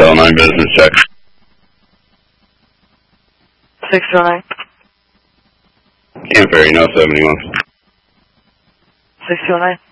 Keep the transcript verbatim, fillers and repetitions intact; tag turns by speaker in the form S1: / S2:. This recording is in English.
S1: oh nine business check.
S2: six oh nine.
S1: Camp Ferry, no seventy-one.
S2: six oh nine.